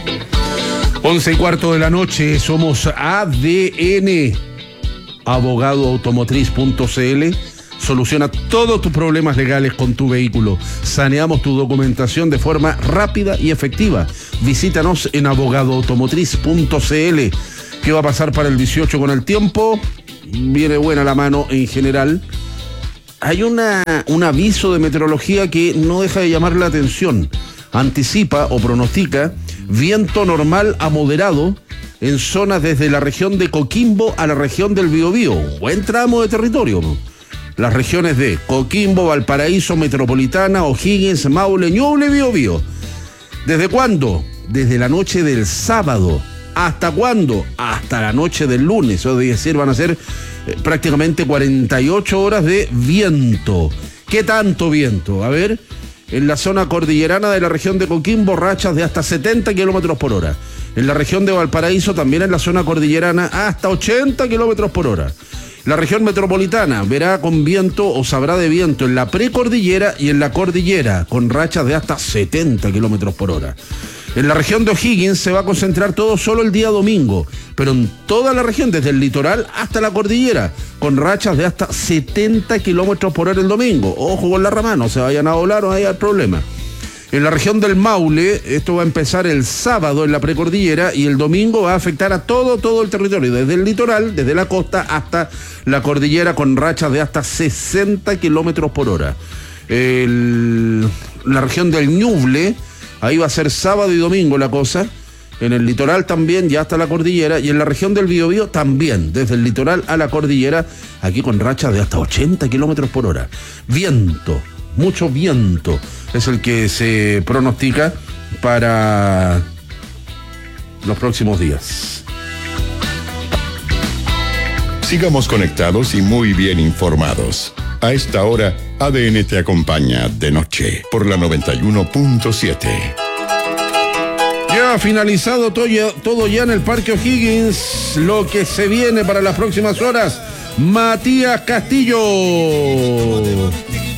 11:15 de la noche, somos ADN, abogadoautomotriz.cl. Soluciona todos tus problemas legales con tu vehículo. Saneamos tu documentación de forma rápida y efectiva. Visítanos en abogadoautomotriz.cl. ¿Qué va a pasar para el 18 con el tiempo? Viene buena la mano en general. Hay un aviso de meteorología que no deja de llamar la atención. Anticipa o pronostica viento normal a moderado en zonas desde la región de Coquimbo a la región del Biobío. Buen tramo de territorio. Las regiones de Coquimbo, Valparaíso, Metropolitana, O'Higgins, Maule, Ñuble, Biobío. ¿Desde cuándo? Desde la noche del sábado. ¿Hasta cuándo? Hasta la noche del lunes. Es decir, van a ser prácticamente 48 horas de viento. ¿Qué tanto viento? A ver, en la zona cordillerana de la región de Coquimbo, rachas de hasta 70 kilómetros por hora. En la región de Valparaíso, también en la zona cordillerana, hasta 80 kilómetros por hora. La región metropolitana verá con viento o sabrá de viento en la precordillera y en la cordillera, con rachas de hasta 70 kilómetros por hora. En la región de O'Higgins se va a concentrar todo solo el día domingo, pero en toda la región, desde el litoral hasta la cordillera, con rachas de hasta 70 kilómetros por hora el domingo. Ojo con la rama, no se vayan a volar o haya problema. En la región del Maule, esto va a empezar el sábado en la precordillera y el domingo va a afectar a todo el territorio, desde el litoral, desde la costa hasta la cordillera, con rachas de hasta 60 kilómetros por hora. La región del Ñuble, ahí va a ser sábado y domingo la cosa. En el litoral también, ya hasta la cordillera. Y en la región del Biobío también, desde el litoral a la cordillera, aquí con rachas de hasta 80 kilómetros por hora. Viento, mucho viento, es el que se pronostica para los próximos días. Sigamos conectados y muy bien informados. A esta hora, ADN te acompaña de noche por la 91.7. Ya ha finalizado todo ya en el Parque O'Higgins. Lo que se viene para las próximas horas, Matías Castillo. ¿Cómo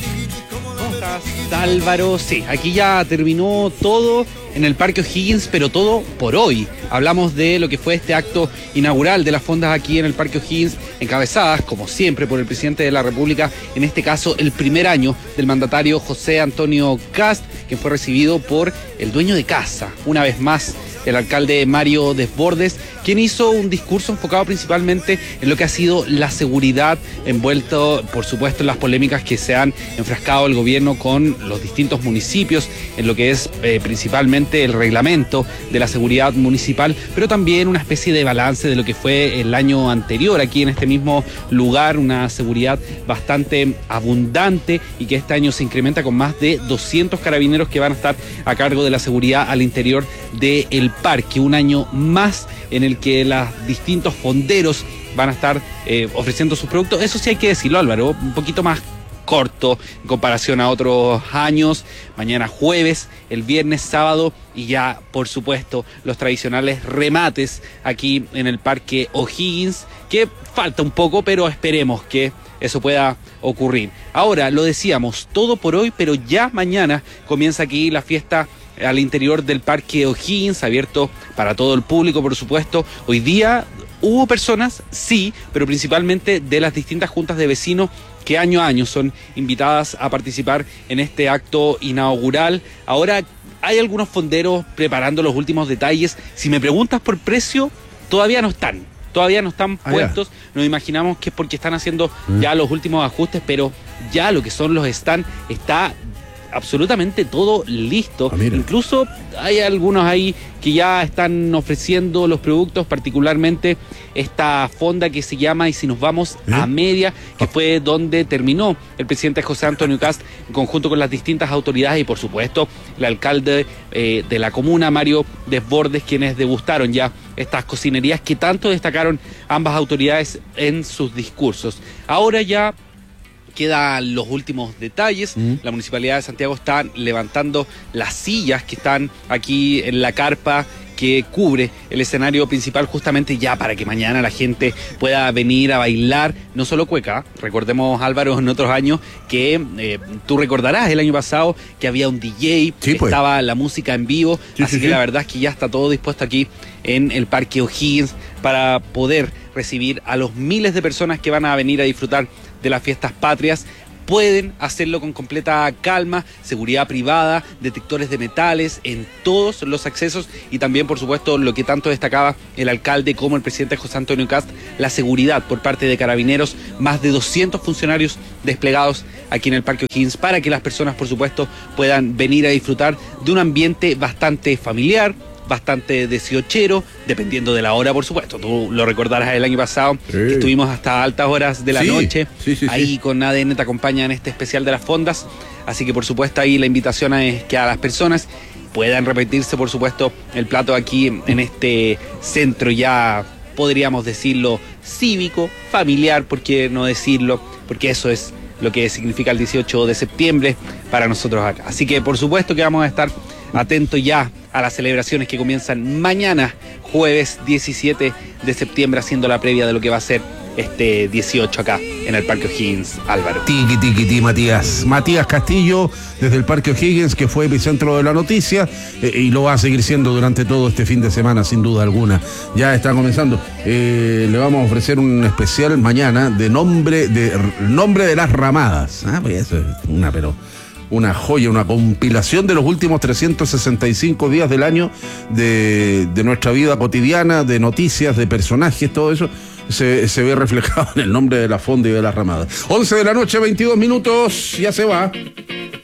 estás, Álvaro? Sí, aquí ya terminó todo en el Parque O'Higgins, pero todo por hoy. Hablamos de lo que fue este acto inaugural de las fondas aquí en el Parque O'Higgins, encabezadas, como siempre, por el presidente de la República, en este caso el primer año del mandatario José Antonio Kast, quien fue recibido por el dueño de casa, una vez más, el alcalde Mario Desbordes, quien hizo un discurso enfocado principalmente en lo que ha sido la seguridad, envuelto, por supuesto, en las polémicas que se han enfrascado el gobierno con los distintos municipios, en lo que es principalmente el reglamento de la seguridad municipal, pero también una especie de balance de lo que fue el año anterior aquí en este mismo lugar, una seguridad bastante abundante y que este año se incrementa con más de 200 carabineros que van a estar a cargo de la seguridad al interior del parque, un año más en el que los distintos fonderos van a estar ofreciendo sus productos. Eso sí hay que decirlo, Álvaro, un poquito más corto en comparación a otros años. Mañana jueves, el viernes, sábado y ya, por supuesto, los tradicionales remates aquí en el Parque O'Higgins, que falta un poco, pero esperemos que eso pueda ocurrir. Ahora, lo decíamos, todo por hoy, pero ya mañana comienza aquí la fiesta al interior del Parque O'Higgins, abierto para todo el público, por supuesto. Hoy día hubo personas, sí, pero principalmente de las distintas juntas de vecinos que año a año son invitadas a participar en este acto inaugural. Ahora hay algunos fonderos preparando los últimos detalles. Si me preguntas por precio, todavía no están puestos. Nos imaginamos que es porque están haciendo ya los últimos ajustes, pero ya lo que son los stands está absolutamente todo listo. Incluso hay algunos ahí que ya están ofreciendo los productos, particularmente esta fonda que se llama Y si nos vamos a media, que fue donde terminó el presidente José Antonio Kast en conjunto con las distintas autoridades y por supuesto el alcalde de la comuna, Mario Desbordes, quienes degustaron ya estas cocinerías que tanto destacaron ambas autoridades en sus discursos. Ahora ya quedan los últimos detalles. La Municipalidad de Santiago está levantando las sillas que están aquí en la carpa que cubre el escenario principal, justamente ya para que mañana la gente pueda venir a bailar, no solo cueca. Recordemos, Álvaro, en otros años que tú recordarás el año pasado que había un DJ, sí, pues. Estaba la música en vivo, así que la verdad es que ya está todo dispuesto aquí en el Parque O'Higgins para poder recibir a los miles de personas que van a venir a disfrutar de las fiestas patrias. Pueden hacerlo con completa calma, seguridad privada, detectores de metales en todos los accesos y también, por supuesto, lo que tanto destacaba el alcalde como el presidente José Antonio Kast, la seguridad por parte de Carabineros, más de 200 funcionarios desplegados aquí en el Parque O'Higgins para que las personas, por supuesto, puedan venir a disfrutar de un ambiente bastante familiar, bastante 18ero, dependiendo de la hora, por supuesto. Tú lo recordarás el año pasado, que estuvimos hasta altas horas de la noche, ahí con ADN te acompaña en este especial de las fondas, así que por supuesto ahí la invitación es que a las personas puedan repetirse, por supuesto, el plato aquí en este centro ya, podríamos decirlo, cívico, familiar, ¿por qué no decirlo? Porque eso es lo que significa el 18 de septiembre para nosotros acá. Así que por supuesto que vamos a estar atentos ya a las celebraciones que comienzan mañana, jueves 17 de septiembre, haciendo la previa de lo que va a ser este 18 acá en el Parque O'Higgins, Álvaro. Tiki, Matías. Matías Castillo, desde el Parque O'Higgins, que fue epicentro de la noticia, y lo va a seguir siendo durante todo este fin de semana, sin duda alguna. Ya está comenzando. Le vamos a ofrecer un especial mañana de nombre de las ramadas. Pues eso es una joya, una compilación de los últimos 365 días del año de nuestra vida cotidiana, de noticias, de personajes, todo eso se ve reflejado en el nombre de la fonda y de las ramadas. 11 de la noche, 22 minutos, ya se va.